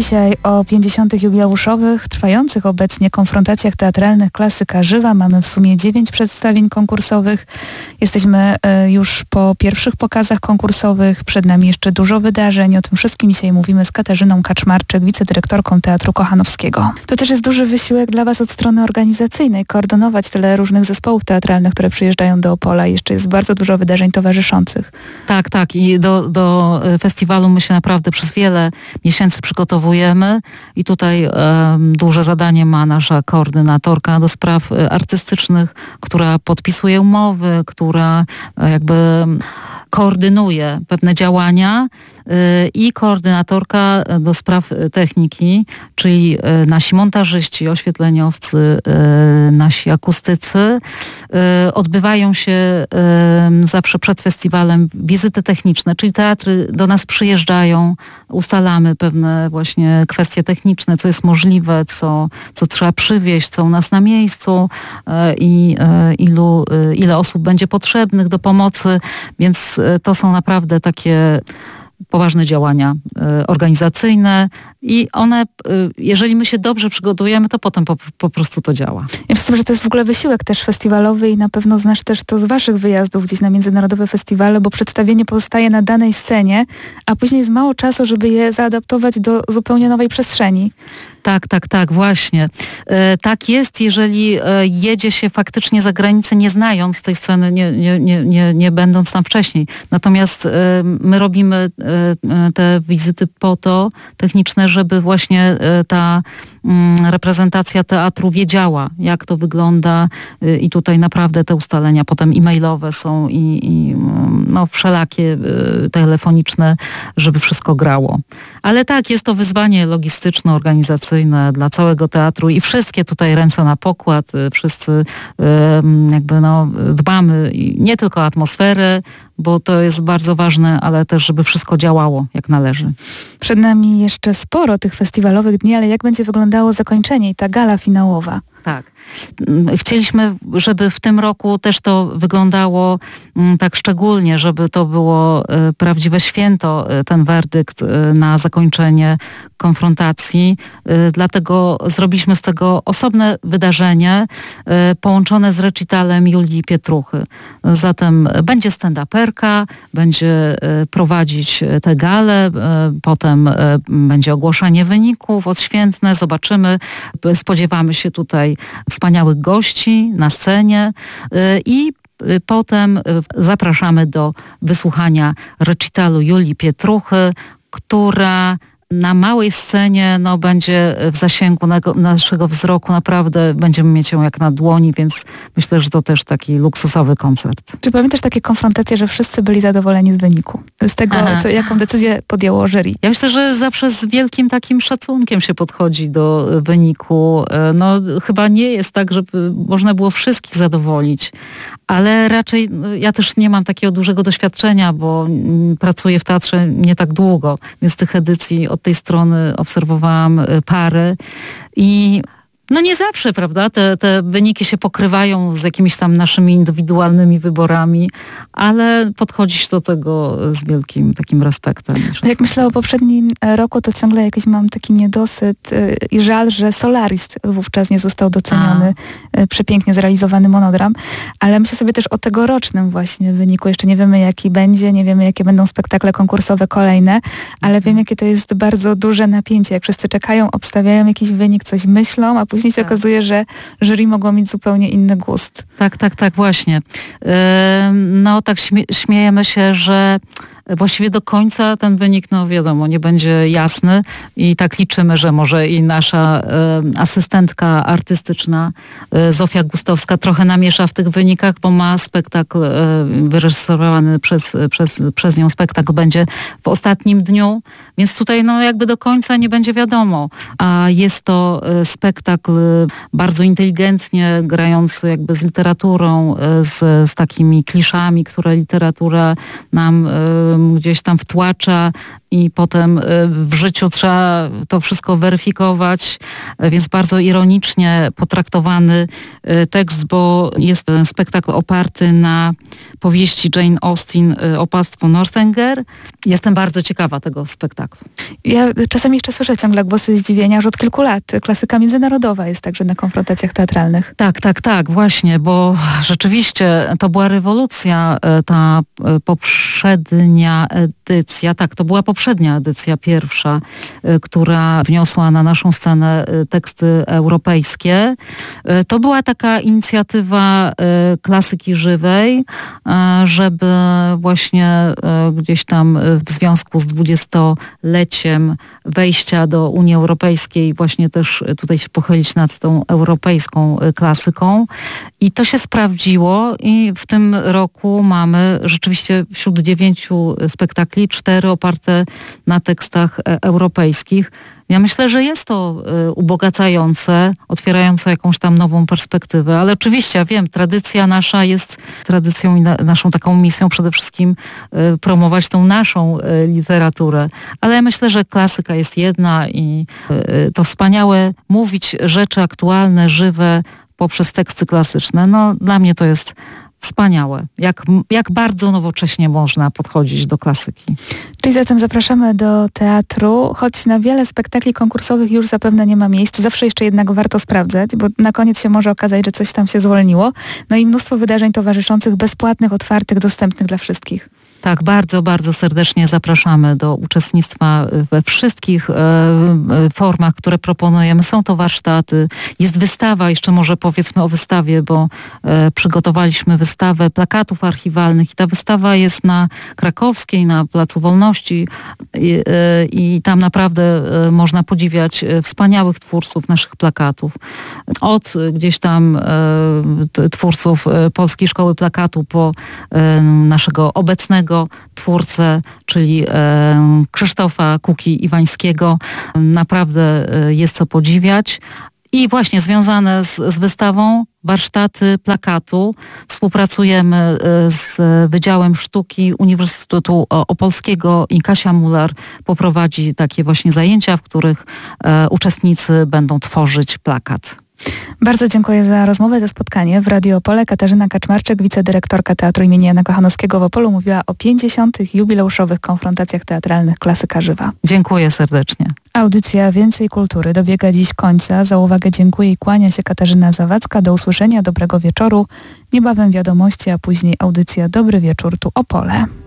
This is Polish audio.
Dzisiaj o 50. jubileuszowych, trwających obecnie konfrontacjach teatralnych Klasyka Żywa. Mamy w sumie 9 przedstawień konkursowych. Jesteśmy już po pierwszych pokazach konkursowych. Przed nami jeszcze dużo wydarzeń. O tym wszystkim dzisiaj mówimy z Katarzyną Kaczmarczyk, wicedyrektorką Teatru Kochanowskiego. To też jest duży wysiłek dla Was od strony organizacyjnej, koordynować tyle różnych zespołów teatralnych, które przyjeżdżają do Opola. Jeszcze jest bardzo dużo wydarzeń towarzyszących. Tak. I do festiwalu my się naprawdę przez wiele miesięcy przygotowujemy i tutaj duże zadanie ma nasza koordynatorka do spraw artystycznych, która podpisuje umowy, która jakby koordynuje pewne działania i koordynatorka do spraw techniki, czyli nasi montażyści, oświetleniowcy, nasi akustycy. Odbywają się zawsze przed festiwalem wizyty techniczne, czyli teatry do nas przyjeżdżają, ustalamy pewne właśnie kwestie techniczne, co jest możliwe, co trzeba przywieźć, co u nas na miejscu i ile osób będzie potrzebnych do pomocy, więc to są naprawdę takie poważne działania organizacyjne i one, jeżeli my się dobrze przygotujemy, to potem po prostu to działa. Ja myślę, że to jest w ogóle wysiłek też festiwalowy i na pewno znasz też to z Waszych wyjazdów gdzieś na międzynarodowe festiwale, bo przedstawienie powstaje na danej scenie, a później jest mało czasu, żeby je zaadaptować do zupełnie nowej przestrzeni. Tak, właśnie. Tak jest, jeżeli jedzie się faktycznie za granicę, nie znając tej sceny, nie będąc tam wcześniej. Natomiast my robimy te wizyty po to techniczne, żeby właśnie ta reprezentacja teatru wiedziała, jak to wygląda i tutaj naprawdę te ustalenia potem e-mailowe są i wszelakie telefoniczne, żeby wszystko grało. Ale tak, jest to wyzwanie logistyczno-organizacyjne dla całego teatru i wszystkie tutaj ręce na pokład, wszyscy dbamy nie tylko o atmosferę, bo to jest bardzo ważne, ale też, żeby wszystko działało jak należy. Przed nami jeszcze sporo tych festiwalowych dni, ale jak będzie wyglądało zakończenie i ta gala finałowa? Tak. Chcieliśmy, żeby w tym roku też to wyglądało tak szczególnie, żeby to było prawdziwe święto, ten werdykt na zakończenie konfrontacji. Dlatego zrobiliśmy z tego osobne wydarzenie połączone z recitalem Julii Pietruchy. Zatem będzie stand-uperka, będzie prowadzić tę galę, potem będzie ogłoszenie wyników odświętne, zobaczymy. Spodziewamy się tutaj wspaniałych gości na scenie i potem zapraszamy do wysłuchania recitalu Julii Pietruchy, która na małej scenie będzie w zasięgu naszego wzroku, naprawdę będziemy mieć ją jak na dłoni, więc myślę, że to też taki luksusowy koncert. Czy pamiętasz takie konfrontacje, że wszyscy byli zadowoleni z wyniku? Z tego, jaką decyzję podjęło jury? Ja myślę, że zawsze z wielkim takim szacunkiem się podchodzi do wyniku. Chyba nie jest tak, żeby można było wszystkich zadowolić, ale raczej ja też nie mam takiego dużego doświadczenia, bo pracuję w teatrze nie tak długo, więc tych edycji od tej strony obserwowałam parę i nie zawsze, prawda, te wyniki się pokrywają z jakimiś tam naszymi indywidualnymi wyborami, ale podchodzi się do tego z wielkim takim respektem. Jak myślę o poprzednim roku, to ciągle jakiś mam taki niedosyt i żal, że Solaris wówczas nie został doceniony. Przepięknie zrealizowany monodram, ale myślę sobie też o tegorocznym właśnie wyniku. Jeszcze nie wiemy, jaki będzie, nie wiemy, jakie będą spektakle konkursowe kolejne, ale wiem, jakie to jest bardzo duże napięcie. Jak wszyscy czekają, obstawiają jakiś wynik, coś myślą, a później się okazuje, że jury mogło mieć zupełnie inny gust. Tak, właśnie. Tak śmiejemy się, że właściwie do końca ten wynik, wiadomo, nie będzie jasny i tak liczymy, że może i nasza asystentka artystyczna Zofia Gustowska trochę namiesza w tych wynikach, bo ma spektakl wyreżyserowany przez nią, spektakl będzie w ostatnim dniu, więc tutaj jakby do końca nie będzie wiadomo, a jest to spektakl bardzo inteligentnie grający jakby z literaturą, z takimi kliszami, które literatura nam gdzieś tam wtłacza i potem w życiu trzeba to wszystko weryfikować, więc bardzo ironicznie potraktowany tekst, bo jest spektakl oparty na powieści Jane Austen Opactwo Northanger. Jestem bardzo ciekawa tego spektaklu. Ja czasami jeszcze słyszę ciągle głosy zdziwienia, że od kilku lat klasyka międzynarodowa jest także na konfrontacjach teatralnych. Tak, właśnie, bo rzeczywiście to była rewolucja, ta poprzednia edycja, to była poprzednia edycja pierwsza, która wniosła na naszą scenę teksty europejskie. To była taka inicjatywa klasyki żywej, żeby właśnie gdzieś tam w związku z 20-leciem wejścia do Unii Europejskiej właśnie też tutaj się pochylić nad tą europejską klasyką. I to się sprawdziło i w tym roku mamy rzeczywiście wśród 9 spektakli 4 oparte na tekstach europejskich. Ja myślę, że jest to ubogacające, otwierające jakąś tam nową perspektywę, ale oczywiście ja wiem, tradycja nasza jest tradycją i naszą taką misją przede wszystkim promować tą naszą literaturę, ale ja myślę, że klasyka jest jedna i to wspaniałe mówić rzeczy aktualne, żywe poprzez teksty klasyczne. No dla mnie to jest wspaniałe. Jak bardzo nowocześnie można podchodzić do klasyki. Czyli zatem zapraszamy do teatru, choć na wiele spektakli konkursowych już zapewne nie ma miejsc. Zawsze jeszcze jednak warto sprawdzać, bo na koniec się może okazać, że coś tam się zwolniło. No i mnóstwo wydarzeń towarzyszących, bezpłatnych, otwartych, dostępnych dla wszystkich. Tak, bardzo, bardzo serdecznie zapraszamy do uczestnictwa we wszystkich formach, które proponujemy. Są to warsztaty, jest wystawa, jeszcze może powiedzmy o wystawie, bo przygotowaliśmy wystawę plakatów archiwalnych i ta wystawa jest na Krakowskiej, na Placu Wolności i tam naprawdę można podziwiać wspaniałych twórców naszych plakatów. Od gdzieś tam twórców Polskiej Szkoły Plakatu po naszego obecnego twórcę, czyli Krzysztofa Kuki-Iwańskiego. Naprawdę jest co podziwiać. I właśnie związane z wystawą warsztaty plakatu. Współpracujemy z Wydziałem Sztuki Uniwersytetu Opolskiego i Kasia Mular poprowadzi takie właśnie zajęcia, w których uczestnicy będą tworzyć plakat. Bardzo dziękuję za rozmowę, za spotkanie. W Radio Opole Katarzyna Kaczmarczyk, wicedyrektorka Teatru im. Jana Kochanowskiego w Opolu, mówiła o 50. jubileuszowych konfrontacjach teatralnych Klasyka Żywa. Dziękuję serdecznie. Audycja Więcej Kultury dobiega dziś końca. Za uwagę dziękuję i kłania się Katarzyna Zawadzka. Do usłyszenia, dobrego wieczoru. Niebawem wiadomości, a później audycja Dobry Wieczór tu Opole.